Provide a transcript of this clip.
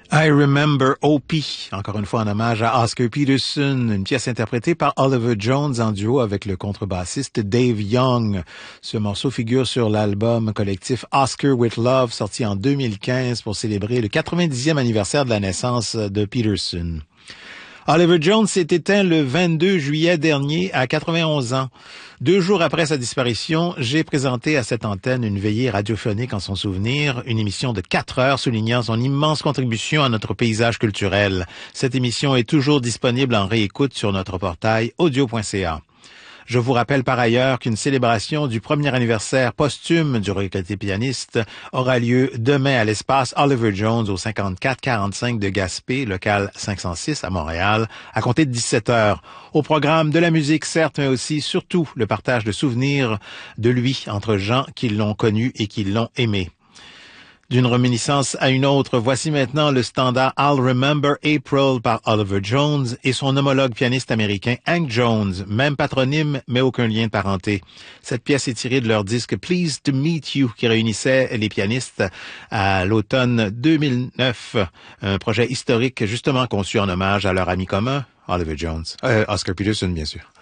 I Remember O.P., encore une fois en hommage à Oscar Peterson, une pièce interprétée par Oliver Jones en duo avec le contrebassiste Dave Young. Ce morceau figure sur l'album collectif Oscar with Love, sorti en 2015 pour célébrer le 90e anniversaire de la naissance de Peterson. Oliver Jones s'est éteint le 22 juillet dernier à 91 ans. 2 jours après sa disparition, j'ai présenté à cette antenne une veillée radiophonique en son souvenir, une émission de 4 heures soulignant son immense contribution à notre paysage culturel. Cette émission est toujours disponible en réécoute sur notre portail audio.ca. Je vous rappelle par ailleurs qu'une célébration du premier anniversaire posthume du regretté pianiste aura lieu demain à l'espace Oliver Jones au 5445 de Gaspé, local 506 à Montréal, à compter de 17 heures. Au programme de la musique, certes, mais aussi, surtout, le partage de souvenirs de lui entre gens qui l'ont connu et qui l'ont aimé. D'une réminiscence à une autre, voici maintenant le standard I'll Remember April par Oliver Jones et son homologue pianiste américain Hank Jones, même patronyme mais aucun lien de parenté. Cette pièce est tirée de leur disque Pleased to Meet You qui réunissait les pianistes à l'automne 2009, un projet historique justement conçu en hommage à leur ami commun, Oliver Jones, Oscar Peterson bien sûr.